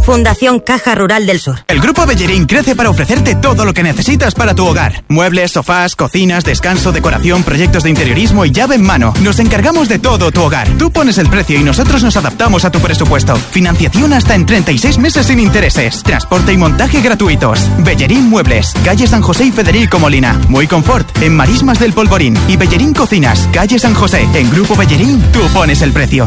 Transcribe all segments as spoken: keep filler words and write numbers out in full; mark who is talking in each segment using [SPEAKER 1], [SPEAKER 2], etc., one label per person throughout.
[SPEAKER 1] Fundación Caja Rural del Sur.
[SPEAKER 2] El Grupo Bellerín crece para ofrecerte todo lo que necesitas para tu hogar. Muebles, sofás, cocinas, descanso, decoración, proyectos de interiorismo y llave en mano. Nos encargamos de todo tu hogar. Tú pones el precio y nosotros nos adaptamos a tu presupuesto. Financiación hasta en treinta y seis meses sin intereses. Transporte y montaje gratuitos. Bellerín Muebles, calle San José y Federico Molina. Muy Confort, en Marismas del Polvorín. Y Bellerín Cocinas, calle San José. En Grupo Bellerín, tú pones el precio.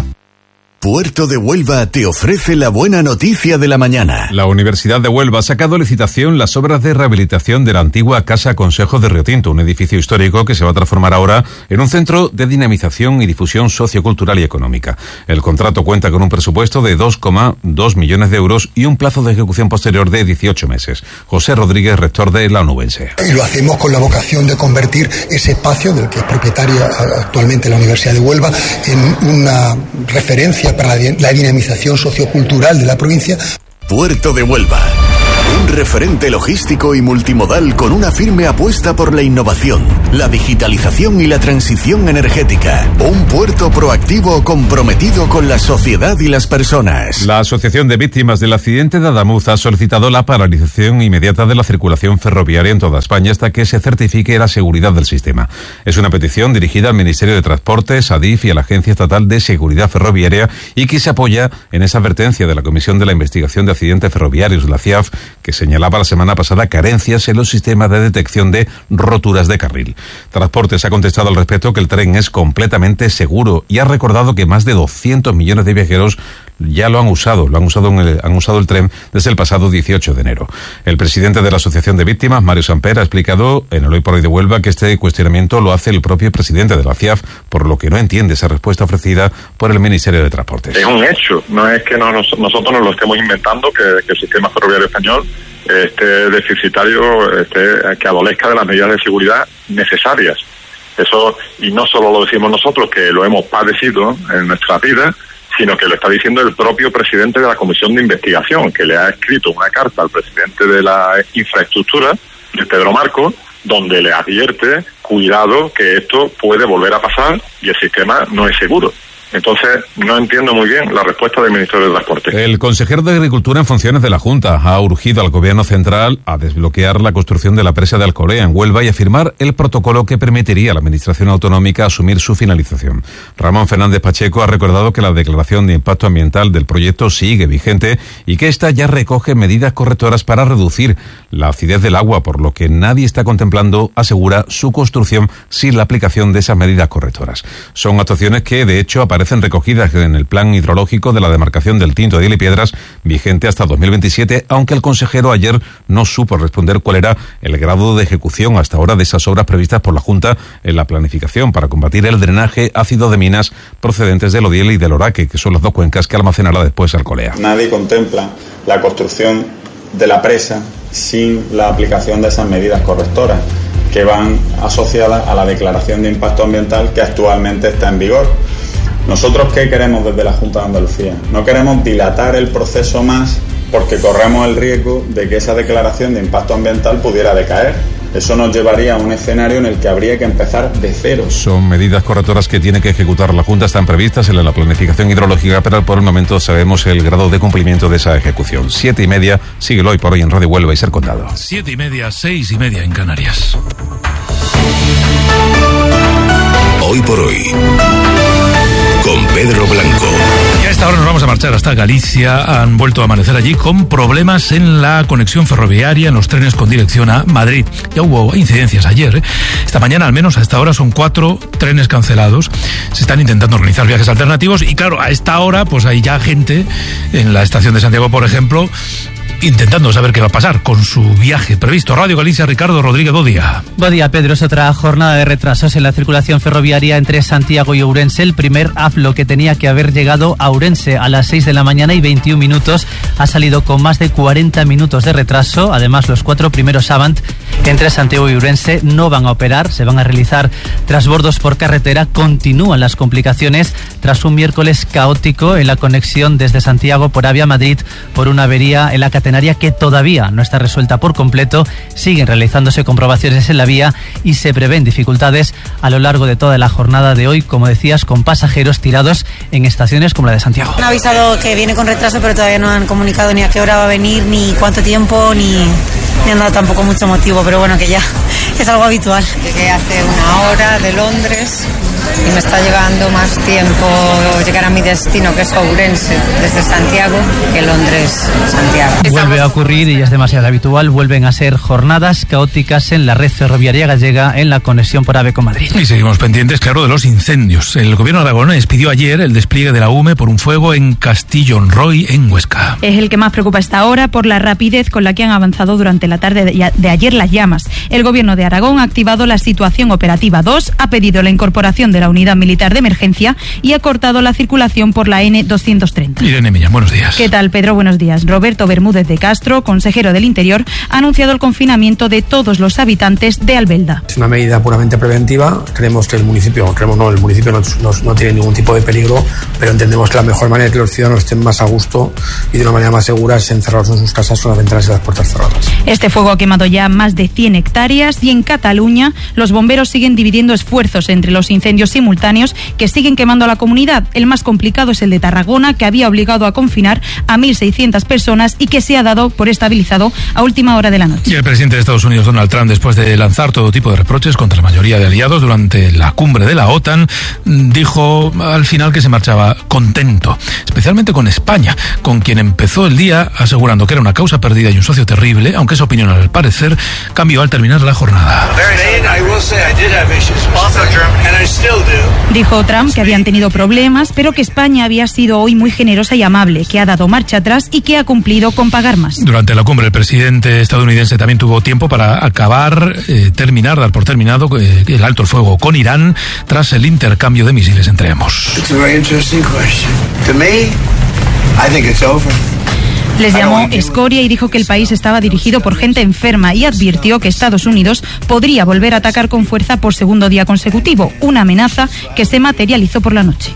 [SPEAKER 3] Puerto de Huelva te ofrece la buena noticia de la mañana.
[SPEAKER 4] La Universidad de Huelva ha sacado a licitación las obras de rehabilitación de la antigua Casa Consejo de Río Tinto, un edificio histórico que se va a transformar ahora en un centro de dinamización y difusión sociocultural y económica. El contrato cuenta con un presupuesto de dos coma dos millones de euros y un plazo de ejecución posterior de dieciocho meses. José Rodríguez, rector de la onubense.
[SPEAKER 5] Y lo hacemos con la vocación de convertir ese espacio, del que es propietaria actualmente la Universidad de Huelva, en una referencia para la dinamización sociocultural de la provincia.
[SPEAKER 3] Puerto de Huelva, un referente logístico y multimodal con una firme apuesta por la innovación, la digitalización y la transición energética. Un puerto proactivo comprometido con la sociedad y las personas.
[SPEAKER 4] La Asociación de Víctimas del Accidente de Adamuz ha solicitado la paralización inmediata de la circulación ferroviaria en toda España hasta que se certifique la seguridad del sistema. Es una petición dirigida al Ministerio de Transportes, a DIF y a la Agencia Estatal de Seguridad Ferroviaria y que se apoya en esa advertencia de la Comisión de la Investigación de Accidentes Ferroviarios, la C I A F, que señalaba la semana pasada carencias en los sistemas de detección de roturas de carril. Transportes ha contestado al respecto que el tren es completamente seguro y ha recordado que más de doscientos millones de viajeros ya lo han usado, lo han usado, en el, han usado el tren desde el pasado dieciocho de enero. El presidente de la Asociación de Víctimas, Mario Samper, ha explicado en el Hoy por Hoy de Huelva que este cuestionamiento lo hace el propio presidente de la C I A F, por lo que no entiende esa respuesta ofrecida por el Ministerio de Transportes.
[SPEAKER 6] Es un hecho, no es que no, nosotros nos lo estemos inventando, que, que el sistema ferroviario español esté deficitario, esté, que adolezca de las medidas de seguridad necesarias. Eso, y no solo lo decimos nosotros, que lo hemos padecido en nuestra vida, sino que lo está diciendo el propio presidente de la Comisión de Investigación, que le ha escrito una carta al presidente de la infraestructura, de Pedro Marcos, donde le advierte, cuidado, que esto puede volver a pasar y el sistema no es seguro. Entonces, no entiendo muy bien la respuesta del Ministerio de Transporte.
[SPEAKER 4] El consejero de Agricultura en funciones de la Junta ha urgido al Gobierno central a desbloquear la construcción de la presa de Alcolea en Huelva y a firmar el protocolo que permitiría a la Administración Autonómica asumir su finalización. Ramón Fernández Pacheco ha recordado que la declaración de impacto ambiental del proyecto sigue vigente y que ésta ya recoge medidas correctoras para reducir la acidez del agua, por lo que nadie está contemplando, asegura, su construcción sin la aplicación de esas medidas correctoras. Son actuaciones que, de hecho, aparecen recogidas en el plan hidrológico de la demarcación del Tinto de Piedras, vigente hasta dos mil veintisiete, aunque el consejero ayer no supo responder cuál era el grado de ejecución hasta ahora de esas obras previstas por la Junta en la planificación para combatir el drenaje ácido de minas procedentes del Odiel y del Oraque, que son las dos cuencas que almacenará después Alcolea.
[SPEAKER 7] Nadie contempla la construcción de la presa sin la aplicación de esas medidas correctoras que van asociadas a la declaración de impacto ambiental que actualmente está en vigor. ¿Nosotros qué queremos desde la Junta de Andalucía? No queremos dilatar el proceso más porque corremos el riesgo de que esa declaración de impacto ambiental pudiera decaer. Eso nos llevaría a un escenario en el que habría que empezar de cero.
[SPEAKER 4] Son medidas correctoras que tiene que ejecutar la Junta, están previstas en la planificación hidrológica, pero por el momento sabemos el grado de cumplimiento de esa ejecución. Siete y media, síguelo hoy por hoy en Radio Huelva y Ser Condado.
[SPEAKER 8] Siete y media, seis y media en Canarias.
[SPEAKER 3] Hoy por hoy, con Pedro Blanco.
[SPEAKER 8] Y a esta hora nos vamos a marchar hasta Galicia. Han vuelto a amanecer allí con problemas en la conexión ferroviaria en los trenes con dirección a Madrid. Ya hubo incidencias ayer, ¿eh? Esta mañana, al menos a esta hora, son cuatro trenes cancelados. Se están intentando organizar viajes alternativos y, claro, a esta hora pues hay ya gente en la estación de Santiago, por ejemplo, intentando saber qué va a pasar con su viaje previsto. Radio Galicia, Ricardo Rodríguez, Bodía.
[SPEAKER 9] Bodía, Pedro, es otra jornada de retrasos en la circulación ferroviaria entre Santiago y Ourense. El primer AFLO, que tenía que haber llegado a Ourense a las seis de la mañana y veintiún minutos, ha salido con más de cuarenta minutos de retraso. Además, los cuatro primeros Avant Entre Santiago y Ourense no van a operar, se van a realizar trasbordos por carretera. Continúan las complicaciones tras un miércoles caótico en la conexión desde Santiago por Avia Madrid por una avería en la catenaria que todavía no está resuelta por completo. Siguen realizándose comprobaciones en la vía y se prevén dificultades a lo largo de toda la jornada de hoy, como decías, con pasajeros tirados en estaciones como la de Santiago.
[SPEAKER 10] Han avisado que viene con retraso, pero todavía no han comunicado ni a qué hora va a venir, ni cuánto tiempo, ni, ni han dado tampoco mucho motivo, pero bueno, que ya es algo habitual.
[SPEAKER 11] Llegué hace una hora de Londres y me está llevando más tiempo llegar a mi destino, que es Ourense, desde Santiago, que Londres-Santiago.
[SPEAKER 9] Vuelve a ocurrir, y es demasiado habitual, vuelven a ser jornadas caóticas en la red ferroviaria gallega en la conexión por AVE con Madrid.
[SPEAKER 8] Y seguimos pendientes, claro, de los incendios. El gobierno aragonés pidió ayer el despliegue de la U M E por un fuego en Castillonroy, en Huesca.
[SPEAKER 12] Es el que más preocupa hasta ahora por la rapidez con la que han avanzado durante la tarde de ayer las llamas. El gobierno de Aragón ha activado la situación operativa dos, ha pedido la incorporación de la unidad militar de emergencia y ha cortado la circulación por la N doscientos treinta.
[SPEAKER 8] Irene Millán, buenos días.
[SPEAKER 12] ¿Qué tal, Pedro? Buenos días. Roberto Bermúdez de Castro, consejero del Interior, ha anunciado el confinamiento de todos los habitantes de Albelda.
[SPEAKER 13] Es una medida puramente preventiva. Creemos que el municipio, creemos no, el municipio no, no, no tiene ningún tipo de peligro, pero entendemos que la mejor manera de que los ciudadanos estén más a gusto y de una manera más segura es encerrados en sus casas con las ventanas y las puertas cerradas.
[SPEAKER 12] Este fuego ha quemado ya más de cien hectáreas y en Cataluña los bomberos siguen dividiendo esfuerzos entre los incendios simultáneos que siguen quemando a la comunidad. El más complicado es el de Tarragona, que había obligado a confinar a mil seiscientas personas y que se ha dado por estabilizado a última hora de la noche.
[SPEAKER 8] Y el presidente de Estados Unidos, Donald Trump, después de lanzar todo tipo de reproches contra la mayoría de aliados durante la cumbre de la OTAN, dijo al final que se marchaba contento, especialmente con España, con quien empezó el día asegurando que era una causa perdida y un socio terrible, aunque esa opinión al parecer cambió al terminar la jornada.
[SPEAKER 12] Dijo Trump que habían tenido problemas, pero que España había sido hoy muy generosa y amable, que ha dado marcha atrás y que ha cumplido con pagar más.
[SPEAKER 8] Durante la cumbre, el presidente estadounidense también tuvo tiempo para acabar, eh, terminar, dar por terminado eh, el alto el fuego con Irán tras el intercambio de misiles entre ambos.
[SPEAKER 12] Les llamó escoria y dijo que el país estaba dirigido por gente enferma y advirtió que Estados Unidos podría volver a atacar con fuerza por segundo día consecutivo, una amenaza que se materializó por la noche.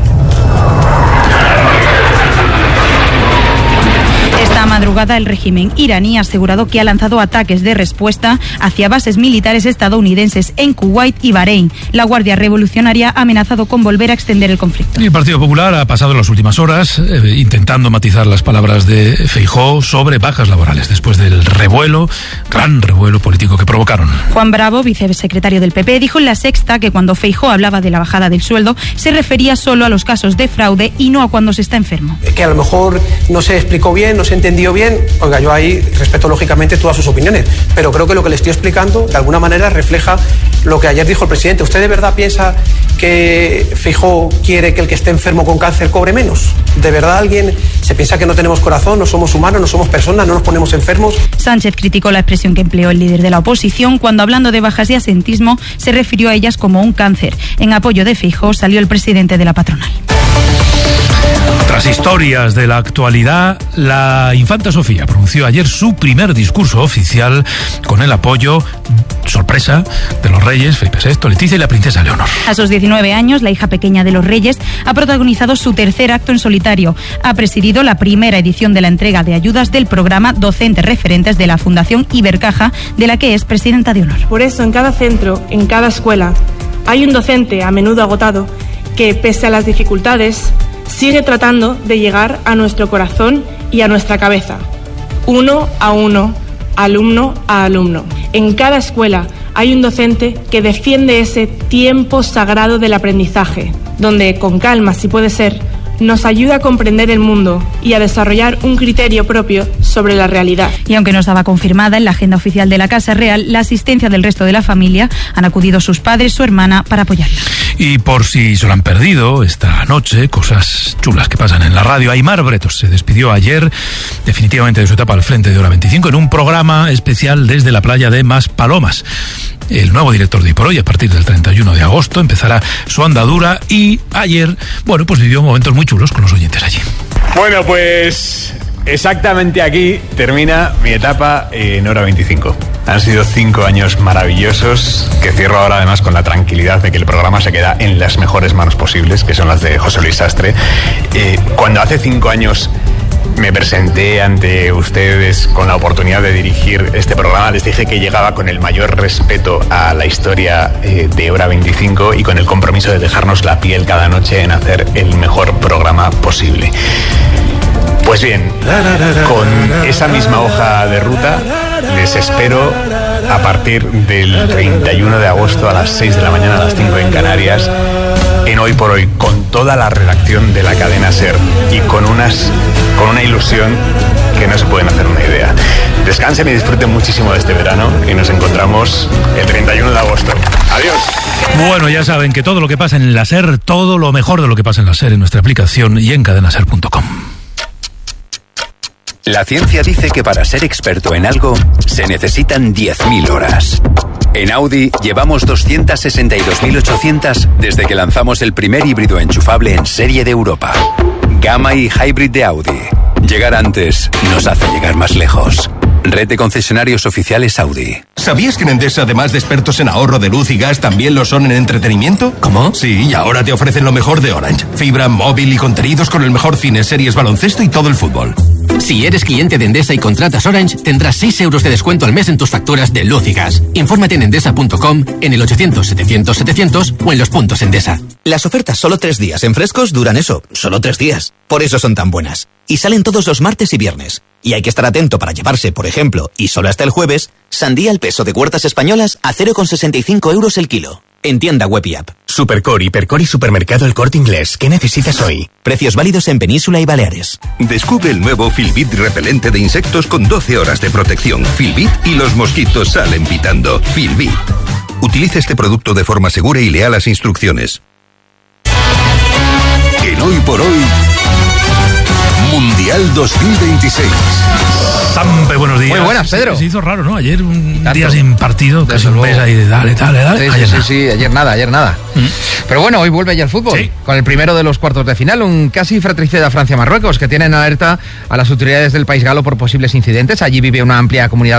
[SPEAKER 12] Esta madrugada el régimen iraní ha asegurado que ha lanzado ataques de respuesta hacia bases militares estadounidenses en Kuwait y Bahrein. La Guardia Revolucionaria ha amenazado con volver a extender el conflicto.
[SPEAKER 8] Y el Partido Popular ha pasado las últimas horas eh, intentando matizar las palabras de Feijóo sobre bajas laborales después del revuelo, gran revuelo político que provocaron.
[SPEAKER 12] Juan Bravo, vicesecretario del P P, dijo en La Sexta que cuando Feijóo hablaba de la bajada del sueldo se refería solo a los casos de fraude y no a cuando se está enfermo.
[SPEAKER 13] Que a lo mejor no se explicó bien, no se entendió bien. Oiga, yo ahí respeto lógicamente todas sus opiniones, pero creo que lo que le estoy explicando de alguna manera refleja lo que ayer dijo el presidente. ¿Usted de verdad piensa que Feijóo quiere que el que esté enfermo con cáncer cobre menos? ¿De verdad alguien se piensa que no tenemos corazón, no somos humanos, no somos personas, no nos ponemos enfermos?
[SPEAKER 12] Sánchez criticó la expresión que empleó el líder de la oposición cuando, hablando de bajas de asentismo, se refirió a ellas como un cáncer. En apoyo de Feijóo salió el presidente de la patronal.
[SPEAKER 8] Otras historias de la actualidad, la infanta Sofía pronunció ayer su primer discurso oficial con el apoyo, sorpresa, de los reyes Felipe sexto, Leticia y la princesa Leonor.
[SPEAKER 12] A sus diecinueve años, la hija pequeña de los reyes ha protagonizado su tercer acto en solitario. Ha presidido la primera edición de la entrega de ayudas del programa Docentes Referentes de la Fundación Ibercaja, de la que es presidenta de honor.
[SPEAKER 14] Por eso, en cada centro, en cada escuela, hay un docente, a menudo agotado, que, pese a las dificultades, sigue tratando de llegar a nuestro corazón y a nuestra cabeza, uno a uno, alumno a alumno. En cada escuela hay un docente que defiende ese tiempo sagrado del aprendizaje, donde, con calma si puede ser, nos ayuda a comprender el mundo y a desarrollar un criterio propio sobre la realidad.
[SPEAKER 12] Y aunque no estaba confirmada en la agenda oficial de la Casa Real, la asistencia del resto de la familia, han acudido sus padres, su hermana, para apoyarla.
[SPEAKER 8] Y por si se lo han perdido esta noche, cosas chulas que pasan en la radio, Aimar Bretos se despidió ayer definitivamente de su etapa al frente de Hora veinticinco en un programa especial desde la playa de Maspalomas. El nuevo director de Hiporhoy, a partir del treinta y uno de agosto, empezará su andadura y ayer, bueno, pues vivió momentos muy chulos con los oyentes allí.
[SPEAKER 15] Bueno, pues exactamente aquí termina mi etapa en Hora veinticinco. Han sido cinco años maravillosos, que cierro ahora además con la tranquilidad de que el programa se queda en las mejores manos posibles, que son las de José Luis Sastre. Eh, cuando hace cinco años me presenté ante ustedes con la oportunidad de dirigir este programa, les dije que llegaba con el mayor respeto a la historia eh, de Hora veinticinco y con el compromiso de dejarnos la piel cada noche en hacer el mejor programa posible. Pues bien, con esa misma hoja de ruta les espero a partir del treinta y uno de agosto a las seis de la mañana, a las cinco en Canarias, en Hoy por Hoy, con toda la redacción de la cadena SER y con unas con una ilusión que no se pueden hacer una idea. Descansen y disfruten muchísimo de este verano y nos encontramos el treinta y uno de agosto. Adiós.
[SPEAKER 8] Bueno, ya saben que todo lo que pasa en la SER, todo lo mejor de lo que pasa en la SER en nuestra aplicación y en cadena ser punto com.
[SPEAKER 16] La ciencia dice que para ser experto en algo se necesitan diez mil horas. En Audi llevamos doscientas sesenta y dos mil ochocientas desde que lanzamos el primer híbrido enchufable en serie de Europa. Gamma y Hybrid de Audi. Llegar antes nos hace llegar más lejos. Red de concesionarios oficiales Audi.
[SPEAKER 17] ¿Sabías que en Endesa, además de expertos en ahorro de luz y gas, también lo son en entretenimiento? ¿Cómo? Sí, y ahora te ofrecen lo mejor de Orange. Fibra, móvil y contenidos con el mejor cine, series, baloncesto y todo el fútbol.
[SPEAKER 18] Si eres cliente de Endesa y contratas Orange, tendrás seis euros de descuento al mes en tus facturas de luz y gas. Infórmate en endesa punto com, en el ochocientos setecientos setecientos o en los puntos Endesa.
[SPEAKER 19] Las ofertas solo tres días en Frescos duran eso, solo tres días. Por eso son tan buenas. Y salen todos los martes y viernes. Y hay que estar atento para llevarse, por ejemplo, y solo hasta el jueves, sandía al peso de Huertas Españolas a cero coma sesenta y cinco euros el kilo. En tienda web y app.
[SPEAKER 20] Supercore, Hipercore y Supermercado El Corte Inglés. ¿Qué necesitas hoy?
[SPEAKER 19] Precios válidos en Península y Baleares.
[SPEAKER 21] Descubre el nuevo Filbit repelente de insectos con doce horas de protección. Filbit y los mosquitos salen pitando. Filbit. Utiliza este producto de forma segura y lea las instrucciones. En Hoy por Hoy, Mundial dos mil veintiséis.
[SPEAKER 8] Sampe, buenos días.
[SPEAKER 22] Muy buenas, Pedro.
[SPEAKER 8] Se, se hizo raro, ¿no? Ayer un
[SPEAKER 22] Tanto.
[SPEAKER 8] día sin partido, casi un mes ahí de dale, dale, dale.
[SPEAKER 22] Sí,
[SPEAKER 8] ayer
[SPEAKER 22] sí,
[SPEAKER 8] nada.
[SPEAKER 22] sí, sí, ayer nada, ayer nada. Mm. Pero bueno, hoy vuelve ya el fútbol.
[SPEAKER 8] Sí.
[SPEAKER 22] Con el primero de los cuartos de final, un casi fratricida Francia-Marruecos, que tienen alerta a las autoridades del país galo por posibles incidentes. Allí vive una amplia comunidad